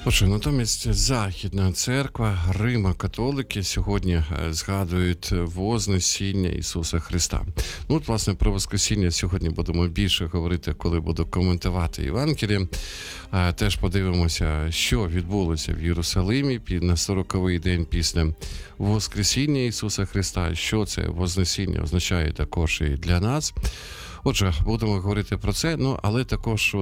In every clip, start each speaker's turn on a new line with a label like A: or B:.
A: Отже, натомість Західна церква, Рима-католики сьогодні згадують Вознесіння Ісуса Христа. Ну, от, власне, про Воскресіння сьогодні будемо більше говорити, коли буду коментувати Євангеліє. Теж подивимося, що відбулося в Єрусалимі на 40-й день після Воскресіння Ісуса Христа. Що це Вознесіння означає також і для нас. Отже, будемо говорити про це, але також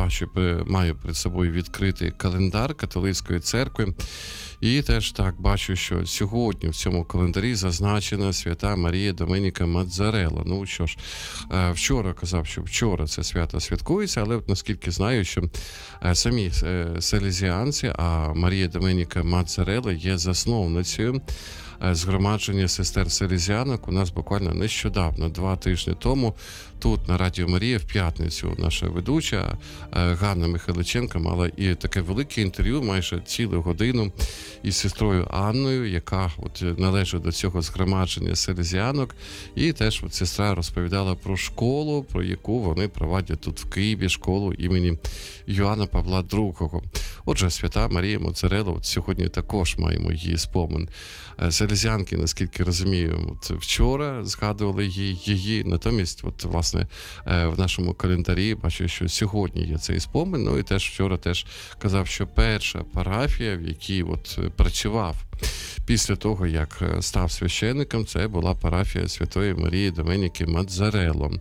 A: маю перед собою відкритий календар католицької церкви. І теж так бачу, що сьогодні в цьому календарі зазначена свята Марія Доменіка Мадзарелла. Ну що ж, вчора казав, що вчора це свято святкується, але наскільки знаю, що самі селезіанці, а Марія Доменіка Мадзарелла є засновницею згромадження сестер селезіанок. У нас буквально нещодавно, 2 тижні тому, тут на Радіо Марія в п'ятницю наша ведуча Ганна Михайличенко мала і таке велике інтерв'ю, майже цілу годину, із сестрою Анною, яка належить до цього згромадження селезіанок. І теж сестра розповідала про школу, про яку вони проводять тут в Києві, школу імені Йоанна Павла II. Отже, свята Марія Мадзарелла, сьогодні також маємо її спомин. Селезіанки, наскільки розумію, вчора згадували її, натомість, власне, в нашому календарі бачу, що сьогодні є цей спомин. Ну і теж вчора казав, що перша парафія, в якій працював після того, як став священником, це була парафія Святої Марії Доменіки Мадзарелло.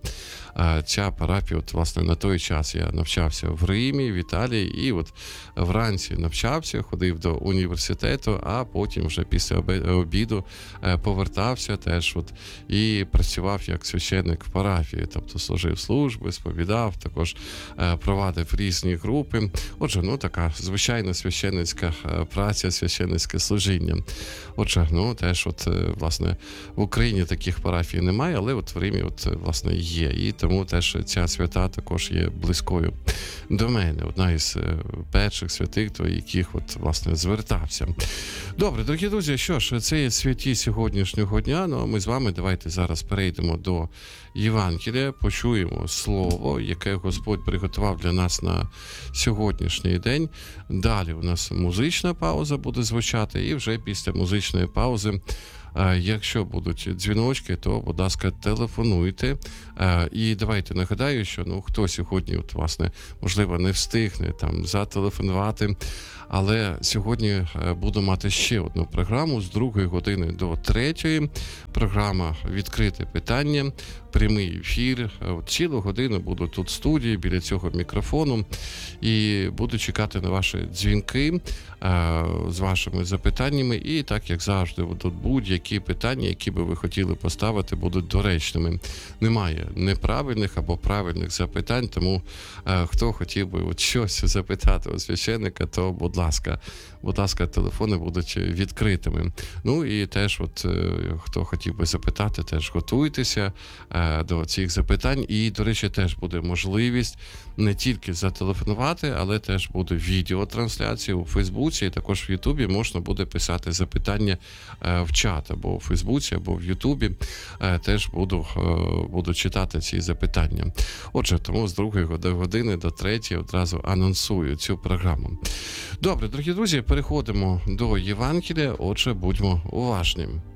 A: Ця парафія, власне, на той час я навчався в Римі, в Італії, і вранці навчався, ходив до університету, а потім вже після обіду повертався теж і працював як священник в парафії, тобто служив служби, сповідав, також провадив різні групи. Отже, така звичайна священницька праця, священницьке служіння. Отже, теж власне, в Україні таких парафій немає, але в Римі власне є. І тому теж ця свята також є близькою до мене. Одна із перших святих, до яких власне звертався. Добре, дорогі друзі, що ж, це є святі сьогоднішнього дня. Ми з вами давайте зараз перейдемо до Євангелія, почуємо слово, яке Господь приготував для нас на сьогоднішній день. Далі у нас музична пауза буде звучати, і вже після музичної паузи, якщо будуть дзвіночки, то, будь ласка, телефонуйте. І давайте нагадаю, що хто сьогодні, власне, можливо, не встигне зателефонувати, але сьогодні буду мати ще одну програму з 2 години до 3. Програма «Відкрите питання», прямий ефір. Цілу годину буду тут в студії, біля цього мікрофону, і буду чекати на ваші дзвінки з вашими запитаннями. І так, як завжди, тут будь-які питання, які би ви хотіли поставити, будуть доречними. Немає неправильних або правильних запитань, тому хто хотів би щось запитати у священника, то будь ласка, телефони будуть відкритими. Ну і теж, хто хотів би запитати, теж готуйтеся до цих запитань. І, до речі, теж буде можливість не тільки зателефонувати, але теж буде відеотрансляція у Фейсбуці, і також в Ютубі можна буде писати запитання в чат, або у Фейсбуці, або в Ютубі. Теж буду читати ці запитання. Отже, тому з 2 години до 3 одразу анонсую цю програму. Добре, дорогі друзі, переходимо до Євангелія. Отже, будьмо уважні.